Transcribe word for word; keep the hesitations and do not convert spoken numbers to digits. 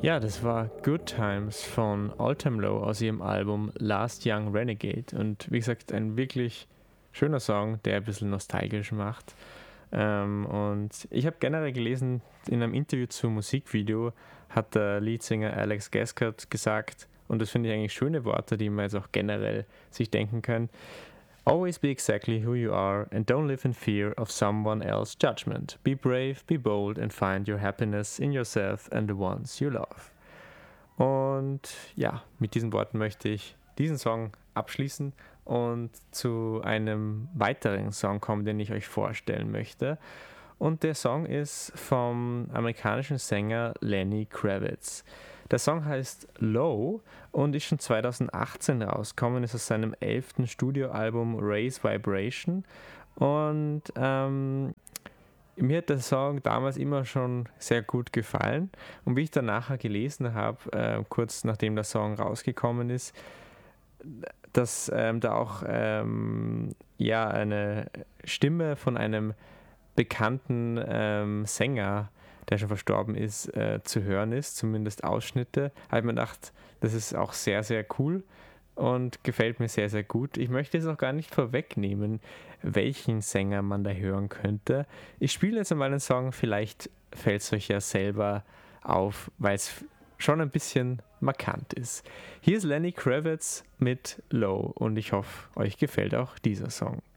Ja, das war Good Times von All Time Low aus ihrem Album Last Young Renegade. Und wie gesagt, ein wirklich schöner Song, der ein bisschen nostalgisch macht. Ähm, und ich habe generell gelesen, in einem Interview zum Musikvideo hat der Leadsänger Alex Gascott gesagt, und das finde ich eigentlich schöne Worte, die man jetzt auch generell sich denken kann: Always be exactly who you are and don't live in fear of someone else's judgment. Be brave, be bold and find your happiness in yourself and the ones you love. Und ja, mit diesen Worten möchte ich diesen Song abschließen und zu einem weiteren Song kommen, den ich euch vorstellen möchte. Und der Song ist vom amerikanischen Sänger Lenny Kravitz. Der Song heißt Low und ist schon zwanzig achtzehn rausgekommen, ist aus seinem elften Studioalbum Raise Vibration. Und ähm, mir hat der Song damals immer schon sehr gut gefallen. Und wie ich dann nachher gelesen habe, äh, kurz nachdem der Song rausgekommen ist, dass ähm, da auch ähm, ja, eine Stimme von einem bekannten ähm, Sänger, der schon verstorben ist, äh, zu hören ist, zumindest Ausschnitte, habe ich mir gedacht, das ist auch sehr, sehr cool und gefällt mir sehr, sehr gut. Ich möchte jetzt auch gar nicht vorwegnehmen, welchen Sänger man da hören könnte. Ich spiele jetzt einmal einen Song, vielleicht fällt es euch ja selber auf, weil es schon ein bisschen markant ist. Hier ist Lenny Kravitz mit Low und ich hoffe, euch gefällt auch dieser Song.